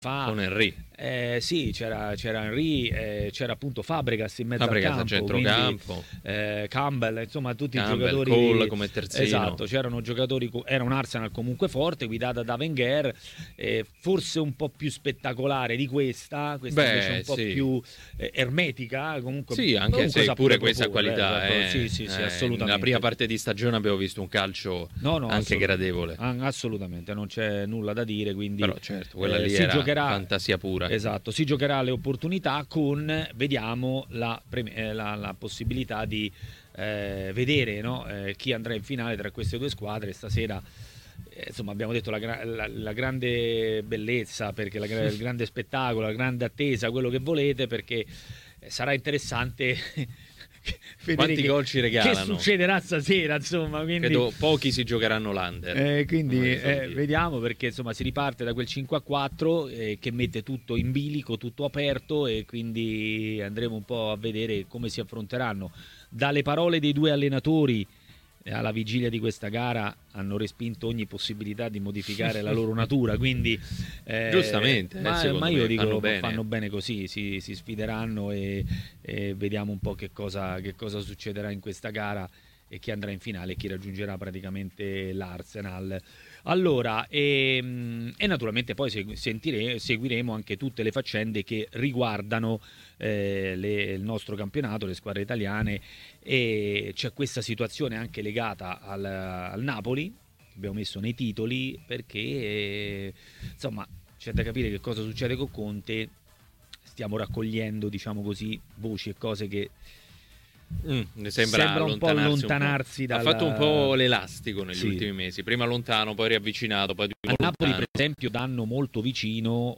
fa. Con Henry. Sì, c'era Henry, c'era appunto Fabregas in mezzo al campo, a centrocampo, Campbell, insomma tutti i Campbell, giocatori Cole come terzino. Esatto, c'erano giocatori, era un Arsenal comunque forte, guidata da Wenger, forse un po' più spettacolare di questa invece un po' più ermetica, comunque. Sì, anche se pure questa qualità, sì, assolutamente. Nella prima parte di stagione abbiamo visto un calcio anche gradevole. Assolutamente, non c'è nulla da dire, quindi però certo, quella lì era fantasia pura. Esatto, si giocherà le opportunità vediamo la possibilità di vedere, no? Chi andrà in finale tra queste due squadre stasera. Insomma, abbiamo detto la grande bellezza, perché il grande spettacolo, la grande attesa, quello che volete, perché sarà interessante quanti gol ci regalano, che succederà stasera, insomma, quindi credo pochi si giocheranno l'under, quindi vediamo, perché insomma si riparte da quel 5-4 che mette tutto in bilico, tutto aperto, e quindi andremo un po' a vedere come si affronteranno. Dalle parole dei due allenatori alla vigilia di questa gara hanno respinto ogni possibilità di modificare la loro natura, quindi giustamente, ma io dico fanno bene così, si sfideranno e vediamo un po' che cosa succederà in questa gara e chi andrà in finale e chi raggiungerà praticamente l'Arsenal. Allora, e naturalmente poi seguiremo anche tutte le faccende che riguardano il nostro campionato, le squadre italiane, e c'è questa situazione anche legata al Napoli, che abbiamo messo nei titoli, perché insomma c'è da capire che cosa succede con Conte. Stiamo raccogliendo, diciamo così, voci e cose che sembra un po' allontanarsi ha fatto un po' l'elastico negli ultimi mesi, prima lontano, poi riavvicinato, poi di nuovo a Napoli lontano. per esempio danno molto vicino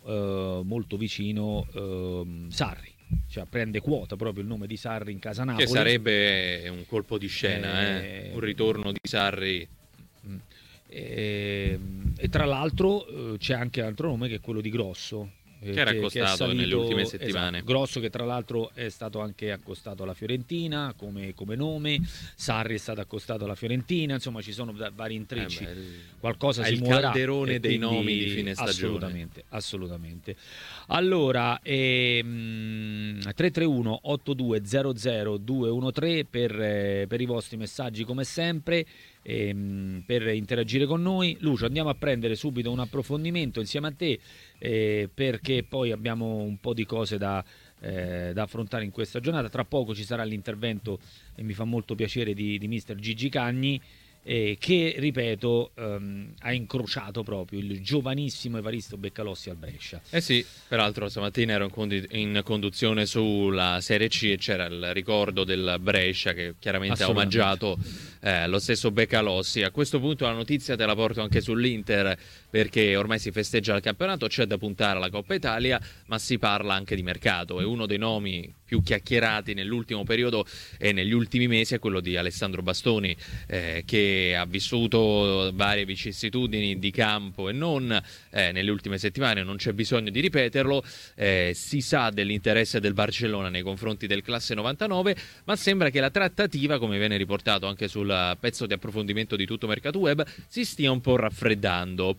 Sarri, cioè prende quota proprio il nome di Sarri in casa Napoli, che sarebbe un colpo di scena, un ritorno di Sarri. E tra l'altro c'è anche un altro nome, che è quello di Grosso, che era accostato nelle ultime settimane. Esatto. Grosso, che tra l'altro è stato anche accostato alla Fiorentina come nome. Sarri è stato accostato alla Fiorentina, insomma ci sono vari intrecci, qualcosa si muoverà. Il calderone dei nomi di fine stagione. Assolutamente. Allora 331 8200 213 per i vostri messaggi, come sempre, per interagire con noi. Lucio, andiamo a prendere subito un approfondimento insieme a te, perché poi abbiamo un po' di cose da affrontare in questa giornata. Tra poco ci sarà l'intervento, e mi fa molto piacere, di mister Gigi Cagni, che, ripeto, ha incrociato proprio il giovanissimo Evaristo Beccalossi al Brescia. Sì, peraltro stamattina ero in conduzione sulla Serie C e c'era il ricordo del Brescia, che chiaramente ha omaggiato lo stesso Beccalossi. A questo punto la notizia te la porto anche sull'Inter, perché ormai si festeggia il campionato, c'è da puntare alla Coppa Italia, ma si parla anche di mercato, e uno dei nomi più chiacchierati nell'ultimo periodo e negli ultimi mesi è quello di Alessandro Bastoni, che ha vissuto varie vicissitudini di campo e non nelle ultime settimane, non c'è bisogno di ripeterlo. Si sa dell'interesse del Barcellona nei confronti del classe 99, ma sembra che la trattativa, come viene riportato anche sul pezzo di approfondimento di Tutto Mercato Web, si stia un po' raffreddando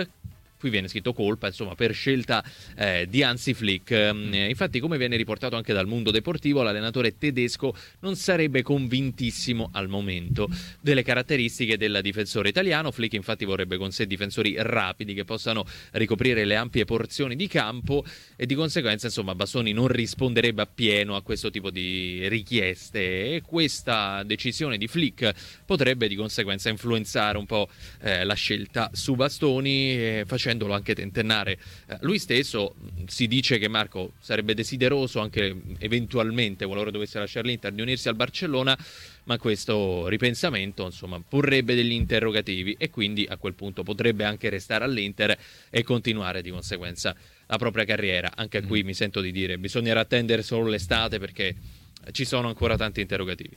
qui viene scritto colpa, insomma, per scelta di Hansi Flick. Infatti, come viene riportato anche dal Mondo Deportivo, l'allenatore tedesco non sarebbe convintissimo al momento delle caratteristiche del difensore italiano. Flick infatti vorrebbe con sé difensori rapidi che possano ricoprire le ampie porzioni di campo, e di conseguenza, insomma, Bastoni non risponderebbe appieno a questo tipo di richieste, e questa decisione di Flick potrebbe di conseguenza influenzare un po' la scelta su Bastoni, facendolo anche tentennare lui stesso. Si dice che Marco sarebbe desideroso anche eventualmente, qualora dovesse lasciare l'Inter, di unirsi al Barcellona, ma questo ripensamento, insomma, porrebbe degli interrogativi, e quindi a quel punto potrebbe anche restare all'Inter e continuare di conseguenza la propria carriera. Anche qui mi sento di dire, bisognerà attendere solo l'estate, perché ci sono ancora tanti interrogativi.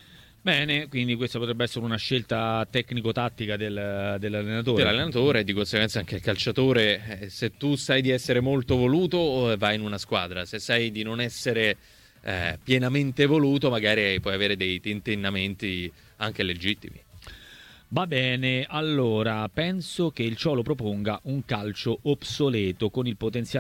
Bene, quindi questa potrebbe essere una scelta tecnico-tattica dell'allenatore. Dell'allenatore, e di conseguenza anche il calciatore. Se tu sai di essere molto voluto, vai in una squadra. Se sai di non essere pienamente voluto, magari puoi avere dei tentennamenti anche legittimi. Va bene, allora penso che il Cholo proponga un calcio obsoleto con il potenziale